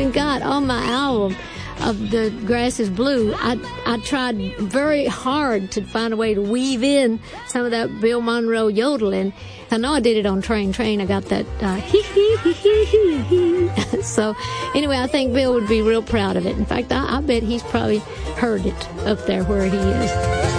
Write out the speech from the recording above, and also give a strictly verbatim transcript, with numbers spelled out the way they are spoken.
even got on my album of The Grass is Blue, I I tried very hard to find a way to weave in some of that Bill Monroe yodeling. I know I did it on Train Train. I got that uh, hee hee hee hee hee hee. So anyway, I think Bill would be real proud of it. In fact, I, I bet he's probably heard it up there where he is.